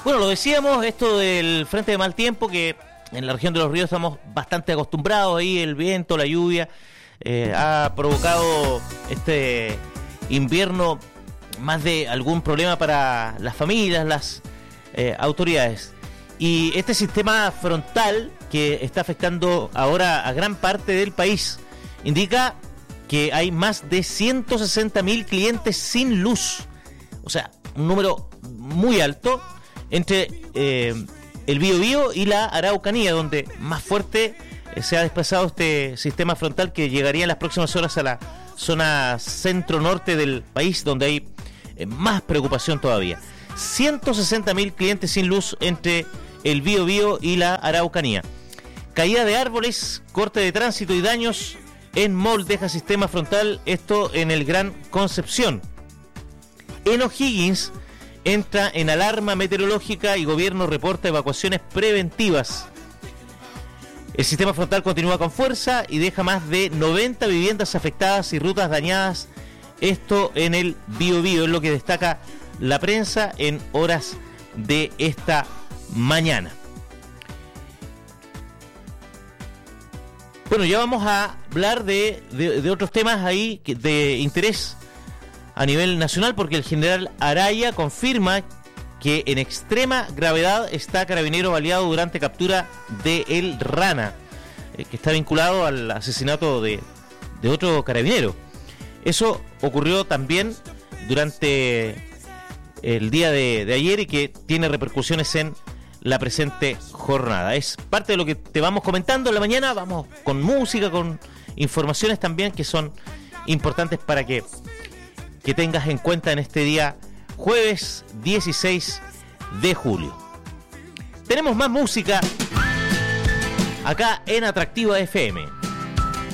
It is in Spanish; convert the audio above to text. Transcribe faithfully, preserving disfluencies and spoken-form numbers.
Bueno, lo decíamos, esto del frente de mal tiempo, que en la región de Los Ríos estamos bastante acostumbrados, ahí el viento, la lluvia, eh, ha provocado este invierno más de algún problema para las familias, las eh, autoridades. Y este sistema frontal que está afectando ahora a gran parte del país indica que hay más de ciento sesenta mil clientes sin luz. O sea, un número muy alto entre eh, el Biobío y la Araucanía, donde más fuerte eh, se ha desplazado este sistema frontal que llegaría en las próximas horas a la zona centro-norte del país, donde hay eh, más preocupación todavía. ciento sesenta mil clientes sin luz entre el Biobío y la Araucanía. Caída de árboles, corte de tránsito y daños en Moldeja sistema frontal, esto en el Gran Concepción. En O'Higgins entra en alarma meteorológica y gobierno reporta evacuaciones preventivas. El sistema frontal continúa con fuerza y deja más de noventa viviendas afectadas y rutas dañadas, esto en el Biobío, es lo que destaca la prensa en horas de esta mañana. Bueno, ya vamos a hablar de, de, de otros temas ahí de interés a nivel nacional, porque el general Araya confirma que en extrema gravedad está carabinero baleado durante captura de El Rana, eh, que está vinculado al asesinato de, de otro carabinero. Eso ocurrió también durante el día de, de ayer y que tiene repercusiones en la presente jornada. Es parte de lo que te vamos comentando en la mañana. Vamos con música, con informaciones también que son importantes para que, que tengas en cuenta en este día jueves dieciséis de julio. Tenemos más música acá en Atractiva F M.